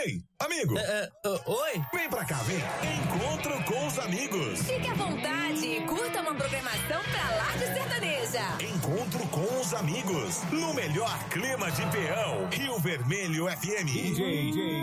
Ei, amigo. Oi? Vem pra cá, vem. Encontro com os amigos. Fique à vontade e curta uma programação pra lá de sertaneja. Encontro com os amigos. No melhor clima de peão. Rio Vermelho FM.